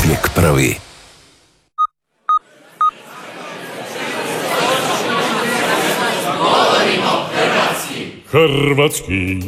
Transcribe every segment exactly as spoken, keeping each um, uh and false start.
uvijek prvi. Hrvatski.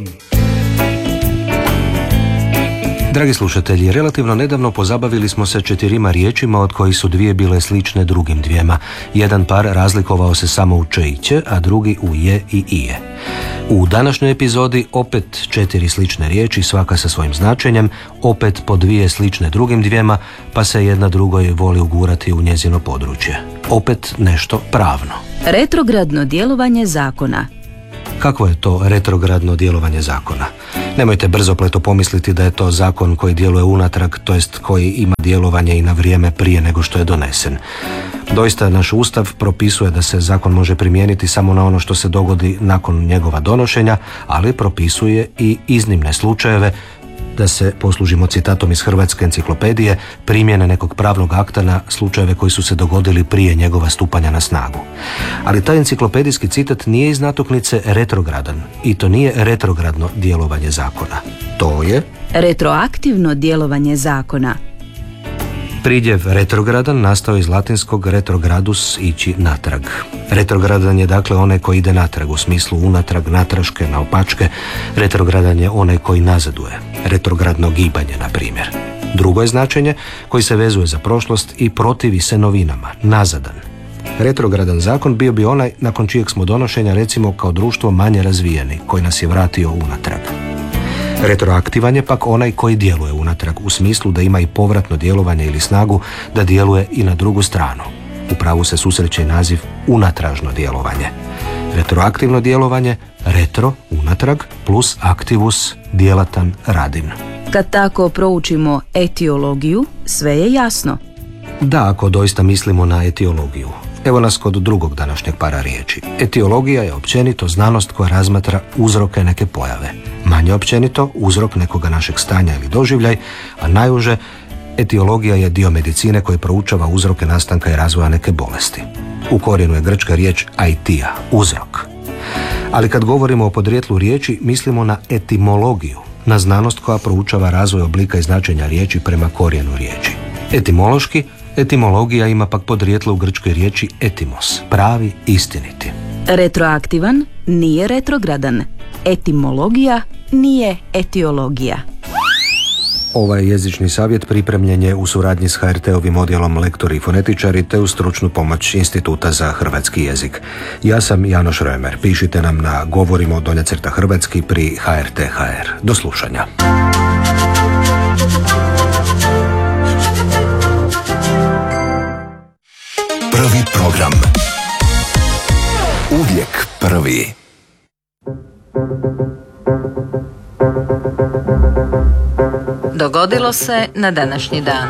Dragi slušatelji, relativno nedavno pozabavili smo se četirima riječima od kojih su dvije bile slične drugim dvijema. Jedan par razlikovao se samo u č i ć, a drugi u je i ije. U današnjoj epizodi opet četiri slične riječi, svaka sa svojim značenjem, opet po dvije slične drugim dvijema, pa se jedna drugoj voli ugurati u njezino područje. Opet nešto pravno. Retrogradno djelovanje zakona. Kakvo je to retrogradno djelovanje zakona? Nemojte brzopleto pomisliti da je to zakon koji djeluje unatrag, to jest koji ima djelovanje i na vrijeme prije nego što je donesen. Doista, naš Ustav propisuje da se zakon može primijeniti samo na ono što se dogodi nakon njegova donošenja, ali propisuje i iznimne slučajeve, da se poslužimo citatom iz Hrvatske enciklopedije, primjene nekog pravnog akta na slučajeve koji su se dogodili prije njegova stupanja na snagu. Ali taj enciklopedijski citat nije iz natuknice retrogradan i to nije retrogradno djelovanje zakona. To je retroaktivno djelovanje zakona. Pridjev retrogradan nastao iz latinskog retrogradus, ići natrag. Retrogradan je dakle onaj koji ide natrag, u smislu unatrag, natraške, naopačke. Retrogradan je onaj koji nazaduje. Retrogradno gibanje, na primjer. Drugo je značenje koji se vezuje za prošlost i protivi se novinama, nazadan. Retrogradan zakon bio bi onaj nakon čijeg smo donošenja, recimo, kao društvo manje razvijeni, koji nas je vratio unatrag. Retroaktivan je pak onaj koji djeluje unatrag, u smislu da ima i povratno djelovanje ili snagu da djeluje i na drugu stranu. U pravu se susreće naziv unatražno djelovanje. Retroaktivno djelovanje, retro, unatrag, plus aktivus, djelatan, radin. Kad tako proučimo etiologiju, sve je jasno. Da, ako doista mislimo na etiologiju. Evo nas kod drugog današnjeg para riječi. Etiologija je općenito znanost koja razmatra uzroke neke pojave. Manje općenito, uzrok nekoga našeg stanja ili doživljaj, a najuže, etiologija je dio medicine koji proučava uzroke nastanka i razvoja neke bolesti. U korijenu je grčka riječ aitija, uzrok. Ali kad govorimo o podrijetlu riječi, mislimo na etimologiju, na znanost koja proučava razvoj oblika i značenja riječi prema korijenu riječi. Etimološki, etimologija ima pak podrijetlo u grčkoj riječi etimos, pravi, istiniti. Retroaktivan nije retrogradan. Etimologija nije etiologija. Ovaj jezični savjet pripremljen je u suradnji s ha er te-ovim odjelom Lektori i fonetičari te uz stručnu pomoć Instituta za hrvatski jezik. Ja sam Janoš Römer. Pišite nam na govorimo donja crta hrvatski pri ha er te ha er. Do slušanja. Prvi program. Uvijek prvi. Dogodilo se na današnji dan.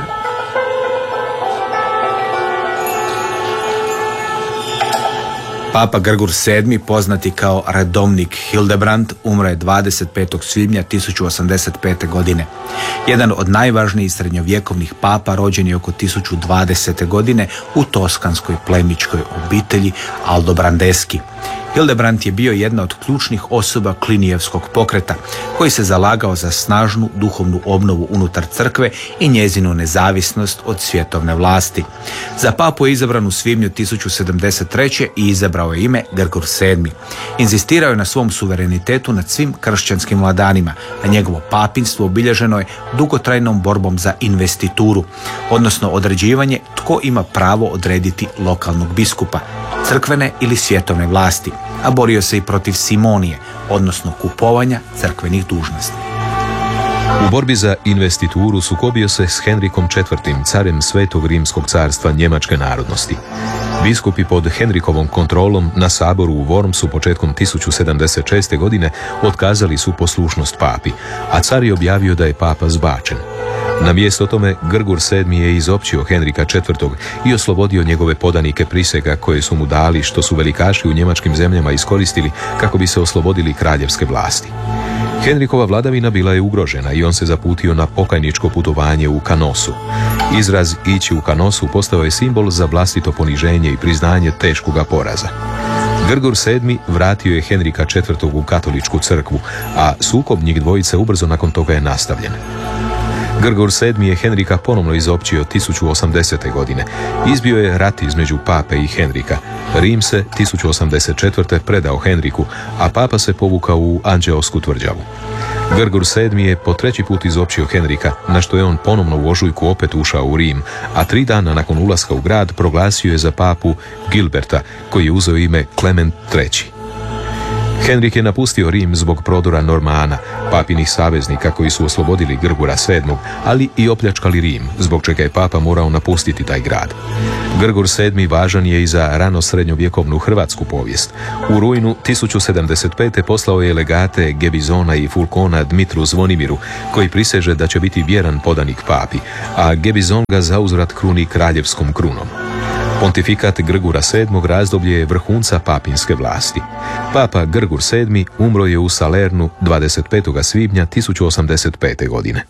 Papa Grgur sedmi, poznati kao redovnik Hildebrand, umro je dvadeset petog svibnja tisuću osamdeset pete. godine. Jedan od najvažnijih srednjovjekovnih papa, rođen je oko tisuću dvadesete. godine u toskanskoj plemićkoj obitelji Aldobrandeski. Hildebrand je bio jedna od ključnih osoba Klinijevskog pokreta, koji se zalagao za snažnu duhovnu obnovu unutar crkve i njezinu nezavisnost od svjetovne vlasti. Za papu je izabran u svibnju tisuću sedamdeset treće. i izabrao je ime Grgur sedmi. Inzistirao je na svom suverenitetu nad svim kršćanskim vladanima, a njegovo papinstvo obilježeno je dugotrajnom borbom za investituru, odnosno određivanje tko ima pravo odrediti lokalnog biskupa, crkvene ili svjetovne vlasti, a borio se i protiv simonije, odnosno kupovanja crkvenih dužnosti. U borbi za investituru sukobio se s Henrikom četvrtim, carem Svetog Rimskog carstva njemačke narodnosti. Biskupi pod Henrikovom kontrolom na saboru u Wormsu početkom tisuću sedamdeset šeste. godine otkazali su poslušnost papi, a car je objavio da je papa zbačen. Na mjesto tome Grgur sedmi je izopćio Henrika četvrtog. i oslobodio njegove podanike prisega koje su mu dali, što su velikaši u njemačkim zemljama iskoristili kako bi se oslobodili kraljevske vlasti. Henrikova vladavina bila je ugrožena i on se zaputio na pokajničko putovanje u Kanosu. Izraz ići u Kanosu postao je simbol za vlastito poniženje i priznanje teškoga poraza. Grgur sedmi vratio je Henrika četvrtog u katoličku crkvu, a sukob njih dvojice ubrzo nakon toga je nastavljen. Grgur sedmi je Henrika ponovno izopćio tisuću osamdesete. godine. Izbio je rat između pape i Henrika. Rim se tisuću osamdeset četvrte. predao Henriku, a papa se povukao u Anđeosku tvrđavu. Grgur sedmi je po treći put izopćio Henrika, na što je on ponovno u ožujku opet ušao u Rim, a tri dana nakon ulaska u grad proglasio je za papu Gilberta, koji je uzeo ime Klement treći. Henrik je napustio Rim zbog prodora Normana, papinih saveznika koji su oslobodili Grgura sedmog, ali i opljačkali Rim, zbog čega je papa morao napustiti taj grad. Grgur sedmi važan je i za rano srednjovjekovnu hrvatsku povijest. U rujnu tisuću sedamdeset pete. poslao je legate Gebizona i Fulkona Dmitru Zvonimiru, koji priseže da će biti vjeran podanik papi, a Gebizon ga zauzvrat kruni kraljevskom krunom. Pontifikat Grgura sedmog. razdoblje je vrhunca papinske vlasti. Papa Grgur sedmi. umro je u Salernu dvadeset petog svibnja tisuću osamdeset pete. godine.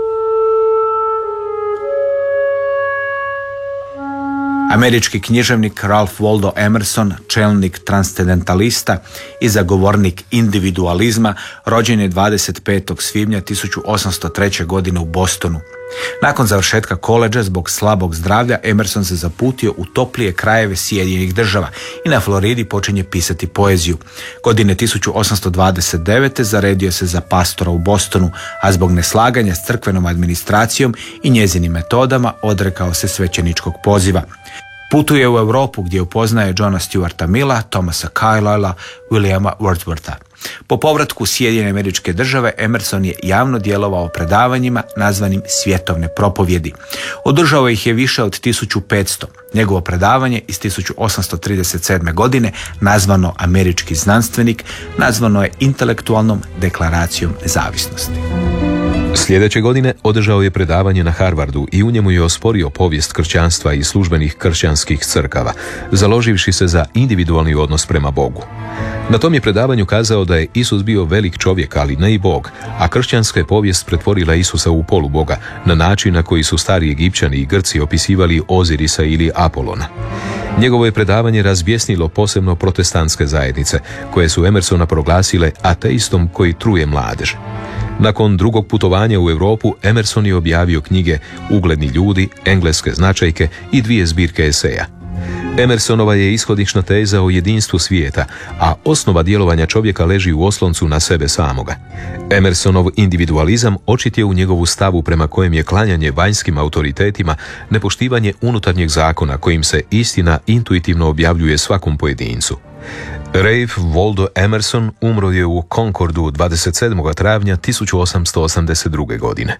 Američki književnik Ralph Waldo Emerson, čelnik transcendentalista i zagovornik individualizma, rođen je dvadeset petog svibnja tisuću osamsto treće. godine u Bostonu. Nakon završetka koledža zbog slabog zdravlja, Emerson se zaputio u toplije krajeve Sjedinjenih država i na Floridi počinje pisati poeziju. Godine tisuću osamsto dvadeset devete. zaredio se za pastora u Bostonu, a zbog neslaganja s crkvenom administracijom i njezinim metodama odrekao se svećeničkog poziva. Putuje u Europu gdje upoznaje Johna Stuarta Milla, Thomasa Carlyle'a, Williama Wordswortha. Po povratku u Sjedinjene Američke Države, Emerson je javno djelovao predavanjima nazvanim svjetovne propovjedi. Održao ih je više od tisuću petsto. Njegovo predavanje iz tisuću osamsto trideset sedme. godine, nazvano Američki znanstvenik, nazvano je intelektualnom deklaracijom nezavisnosti. Sljedeće godine održao je predavanje na Harvardu i u njemu je osporio povijest kršćanstva i službenih kršćanskih crkava, založivši se za individualni odnos prema Bogu. Na tom je predavanju kazao da je Isus bio velik čovjek, ali ne i Bog, a kršćanska je povijest pretvorila Isusa u poluboga, na način na koji su stari Egipćani i Grci opisivali Ozirisa ili Apolona. Njegovo je predavanje razbjesnilo posebno protestantske zajednice, koje su Emersona proglasile ateistom koji truje mladež. Nakon drugog putovanja u Europu, Emerson je objavio knjige Ugledni ljudi, Engleske značajke i dvije zbirke eseja. Emersonova je ishodišna teza o jedinstvu svijeta, a osnova djelovanja čovjeka leži u osloncu na sebe samoga. Emersonov individualizam očit je u njegovu stavu prema kojem je klanjanje vanjskim autoritetima nepoštivanje unutarnjeg zakona kojim se istina intuitivno objavljuje svakom pojedincu. Ralph Waldo Emerson umro je u Concordu dvadeset sedmog travnja tisuću osamsto osamdeset druge. godine.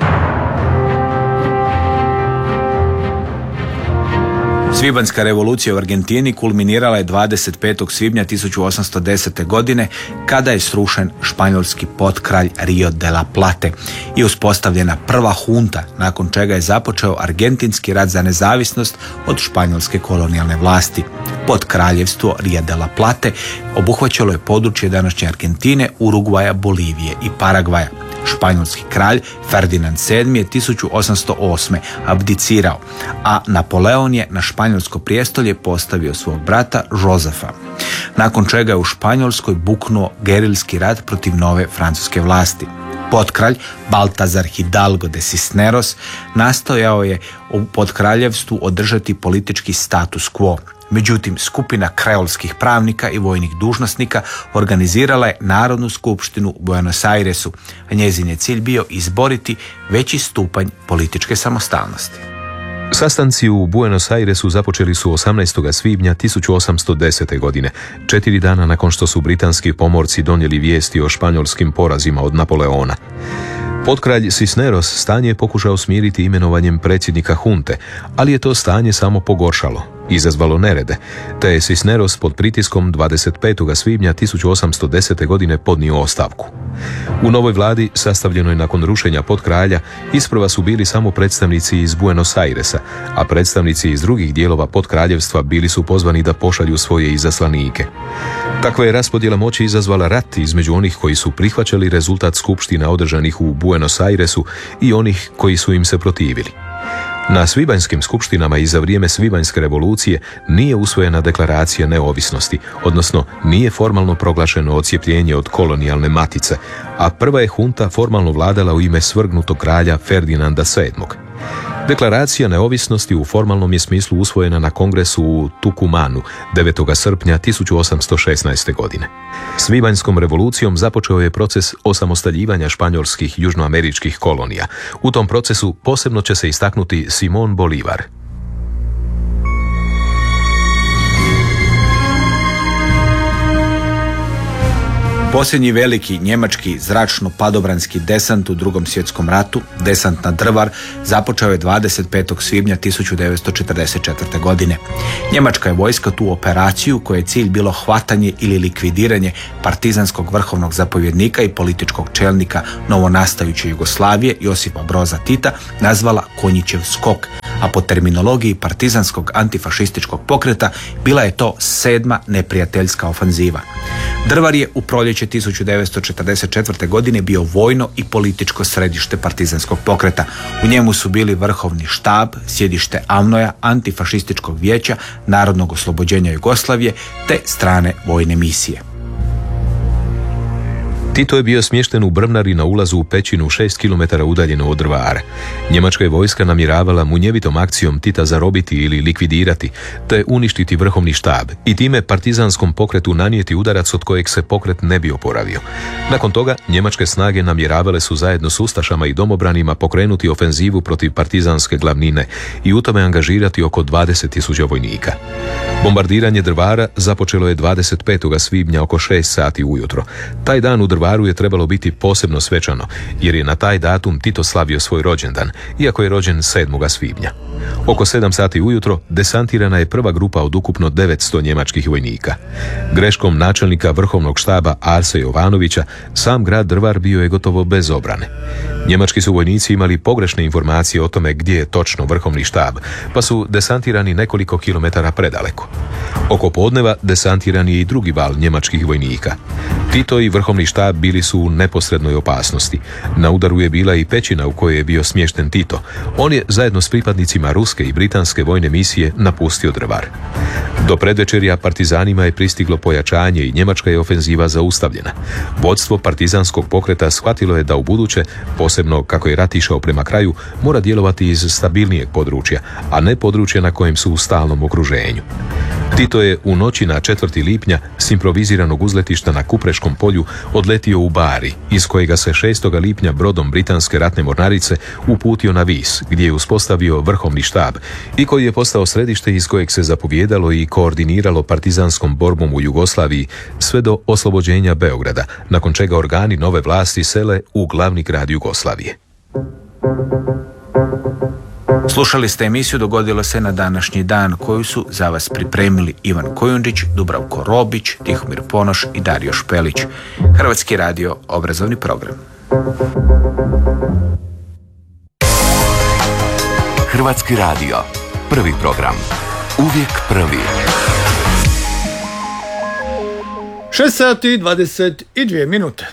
Svibanjska revolucija u Argentini kulminirala je dvadeset petog svibnja tisuću osamsto desete. godine kada je srušen španjolski potkralj Rio de la Plate i uspostavljena prva hunta, nakon čega je započeo argentinski rat za nezavisnost od španjolske kolonijalne vlasti. Potkraljevstvo Rio de la Plate obuhvaćalo je područje današnje Argentine, Urugvaja, Bolivije i Paragvaja. Španjolski kralj Ferdinand sedmi. je tisuću osamsto osme. abdicirao, a Napoleon je na španjolsko prijestolje postavio svog brata Josefa, nakon čega je u Španjolskoj buknuo gerilski rat protiv nove francuske vlasti. Potkralj Baltazar Hidalgo de Cisneros nastojao je u potkraljevstvu održati politički status quo. Međutim, skupina kreolskih pravnika i vojnih dužnosnika organizirala je Narodnu skupštinu u Buenos Airesu, a njezin je cilj bio izboriti veći stupanj političke samostalnosti. Sastanci u Buenos Airesu započeli su osamnaestog svibnja tisuću osamsto desete. godine, četiri dana nakon što su britanski pomorci donijeli vijesti o španjolskim porazima od Napoleona. Potkralj Cisneros stanje je pokušao smiriti imenovanjem predsjednika hunte, ali je to stanje samo pogoršalo, izazvalo nerede, te je Cisneros pod pritiskom dvadeset petog svibnja tisuću osamsto desete. godine podnio ostavku. U novoj vladi, sastavljenoj nakon rušenja potkralja, isprva su bili samo predstavnici iz Buenos Airesa, a predstavnici iz drugih dijelova potkraljevstva bili su pozvani da pošalju svoje izaslanike. Takva je raspodjela moći izazvala rat između onih koji su prihvaćali rezultat skupština održanih u Buenos Airesu i onih koji su im se protivili. Na svibanjskim skupštinama i za vrijeme svibanjske revolucije nije usvojena deklaracija neovisnosti, odnosno nije formalno proglašeno odcijepljenje od kolonijalne matice, a prva je hunta formalno vladala u ime svrgnutog kralja Ferdinanda sedmog. Deklaracija neovisnosti u formalnom je smislu usvojena na kongresu u Tucumanu devetog srpnja tisuću osamsto šesnaeste. godine. Svibanjskom revolucijom započeo je proces osamostaljivanja španjolskih južnoameričkih kolonija. U tom procesu posebno će se istaknuti Simón Bolívar. Posljednji veliki njemački zračno-padobranski desant u Drugom svjetskom ratu, desant na Drvar, započeo je dvadeset petog svibnja tisuću devetsto četrdeset četvrte. godine. Njemačka je vojska tu operaciju, koje je cilj bilo hvatanje ili likvidiranje partizanskog vrhovnog zapovjednika i političkog čelnika novonastajuće Jugoslavije Josipa Broza Tita, nazvala Konjićev skok, a po terminologiji partizanskog antifašističkog pokreta bila je to sedma neprijateljska ofanziva. Drvar je u proljeće tisuću devetsto četrdeset četvrte. godine bio vojno i političko središte partizanskog pokreta. U njemu su bili vrhovni štab, sjedište AVNOJ-a, antifašističkog vijeća, Narodnog oslobođenja Jugoslavije te strane vojne misije. Tito je bio smješten u Brvnari na ulazu u pećinu šest kilometara udaljeno od Drvara. Njemačka je vojska namjeravala munjevitom akcijom Tita zarobiti ili likvidirati, te uništiti vrhovni štab i time partizanskom pokretu nanijeti udarac od kojeg se pokret ne bi oporavio. Nakon toga, njemačke snage namjeravale su zajedno s ustašama i domobranima pokrenuti ofenzivu protiv partizanske glavnine i u tome angažirati oko dvadeset tisuća vojnika. Bombardiranje Drvara započelo je dvadeset petog svibnja oko šest sati ujutro. Taj dan u Drvaru je trebalo biti posebno svečano, jer je na taj datum Tito slavio svoj rođendan, iako je rođen sedmog svibnja. Oko sedam sati ujutro desantirana je prva grupa od ukupno devetsto njemačkih vojnika. Greškom načelnika vrhovnog štaba Arse Jovanovića, sam grad Drvar bio je gotovo bez obrane. Njemački su vojnici imali pogrešne informacije o tome gdje je točno vrhovni štab, pa su desantirani nekoliko kilometara predaleko. Oko podneva desantiran je i drugi val njemačkih vojnika. Tito i vrhovni štab bili su u neposrednoj opasnosti. Na udaru je bila i pećina u kojoj je bio smješten Tito. On je zajedno s pripadnicima ruske i britanske vojne misije napustio Drvar. Do predvečerja partizanima je pristiglo pojačanje i njemačka je ofenziva zaustavljena. Vodstvo partizanskog pokreta shvatilo je da u buduće, posebno kako je rat išao prema kraju, mora djelovati iz stabilnijeg područja, a ne područja na kojem su u stalnom okruženju. Tito je u noći na četvrti lipnja s improviziranog uzletišta na Kupreškom polju odletio u Bari, iz kojega se šestog lipnja brodom britanske ratne mornarice uputio na Vis, gdje je uspostavio vrhovni štab i koji je postao središte iz kojeg se zapovjedalo i koordiniralo partizanskom borbom u Jugoslaviji sve do oslobođenja Beograda, nakon čega organi nove vlasti sele u glavni grad Jugoslavije. Slušali ste emisiju Dogodilo se na današnji dan, koju su za vas pripremili Ivan Kojundžić, Dubravko Robić, Tihomir Ponoš i Dario Špelić. Hrvatski radio, obrazovni program. Hrvatski radio, prvi program. Uvijek prvi. šest sati dvadeset dvije minute.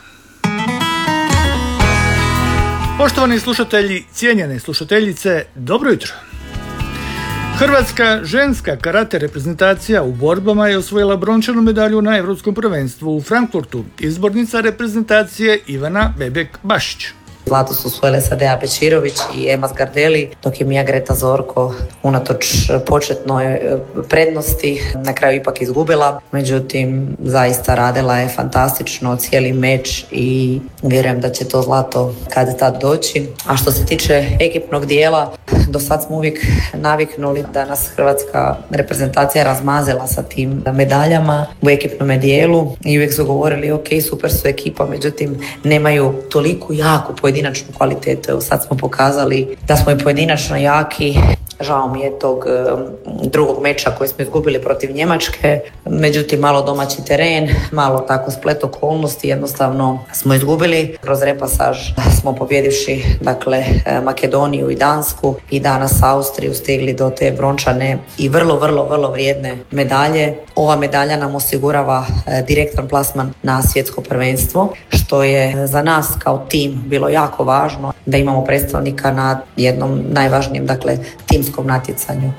Poštovani slušatelji, cijenjene slušateljice, dobro jutro. Hrvatska ženska karate reprezentacija u borbama je osvojila brončanu medalju na Europskom prvenstvu u Frankfurtu. Izbornica reprezentacije Ivana Bebek-Bašić. Zlato su osvojile Sadea Bečirović i Ema Zgardelli, dok je Mija Greta Zorko unatoč početnoj prednosti na kraju ipak izgubila. Međutim, zaista radila je fantastično cijeli meč i vjerujem da će to zlato kad tad doći. A što se tiče ekipnog dijela, do sad smo uvijek naviknuli da nas hrvatska reprezentacija razmazila sa tim medaljama u ekipnom dijelu i uvijek su govorili ok, super su ekipa, međutim nemaju toliku jaku pojedinačnu kvalitetu. Evo sad smo pokazali da smo i pojedinačno jaki, Žao mi je tog drugog meča koji smo izgubili protiv Njemačke, međutim malo domaći teren, malo tako splet okolnosti, jednostavno smo izgubili. Kroz repasaž smo pobjedivši dakle Makedoniju i Dansku i danas Austriju stigli do te brončane i vrlo, vrlo, vrlo vrijedne medalje. Ova medalja nam osigurava direktan plasman na svjetsko prvenstvo, što je za nas kao tim bilo jako važno da imamo predstavnika na jednom najvažnijem dakle timskom natjecanju.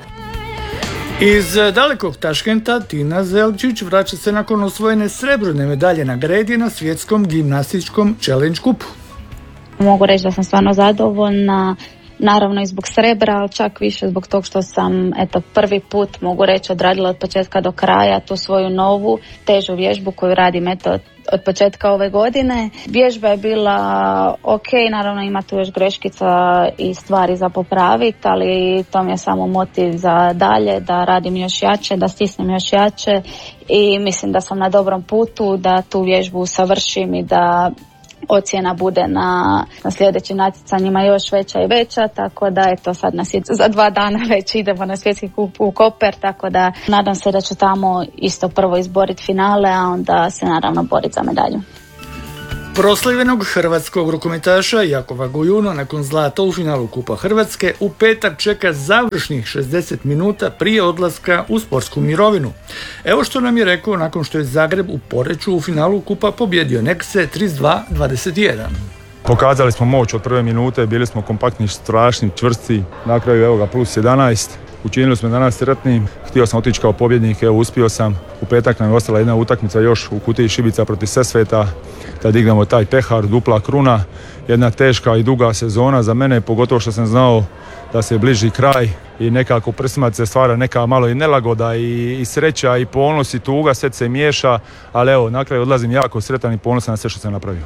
Iz dalekog Taškenta Tina Zelčić vraća se nakon osvojene srebrne medalje na gredi na svjetskom gimnastičkom challenge kupu. Mogu reći da sam stvarno zadovoljna, naravno i zbog srebra, ali čak više zbog tog što sam eto, prvi put, mogu reći, odradila od početka do kraja tu svoju novu težu vježbu koju radim eto, od početka ove godine. Vježba je bila ok, naravno ima tu još greškica i stvari za popraviti, ali to mi je samo motiv za dalje, da radim još jače, da stisnem još jače i mislim da sam na dobrom putu, da tu vježbu usavršim i da ocjena bude na, na sljedećim natjecanjima još veća i veća, tako da eto sad nas je za dva dana već idemo na svjetski kup u Koper, tako da nadam se da ću tamo isto prvo izboriti finale, a onda se naravno boriti za medalju. Proslavljenog hrvatskog rukometaša Jakova Gojuna nakon zlata u finalu Kupa Hrvatske u petak čeka završnih šezdeset minuta prije odlaska u sportsku mirovinu. Evo što nam je rekao nakon što je Zagreb u Poreču u finalu Kupa pobjedio Nekse trideset dva dvadeset jedan. Pokazali smo moć od prve minute, bili smo kompaktni, strašni, čvrsti, na kraju evo ga plus jedanaest. Učinili smo danas sretnim, htio sam otići kao pobjednik, evo uspio sam. U petak nam je ostala jedna utakmica još u kutiji Šibica protiv Sesveta, da dignemo taj pehar, dupla kruna. Jedna teška i duga sezona za mene, pogotovo što sam znao da se bliži kraj i nekako u prsima se stvara neka malo i nelagoda i, i sreća i ponos i tuga, sve se miješa, ali evo na kraju odlazim jako sretan i ponosan na sve što sam napravio.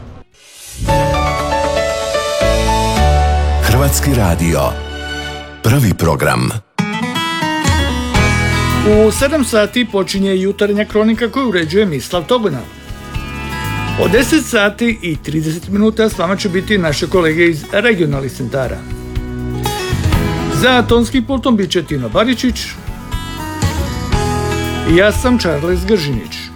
Hrvatski radio. Prvi program. U sedam sati počinje jutarnja kronika koju uređuje Mislav Togonal. Od deset sati i trideset minuta s vama će biti naše kolege iz regionalnih centara. Za tonskim pultom bit će Tino Baričić i ja sam Charles Gržinić.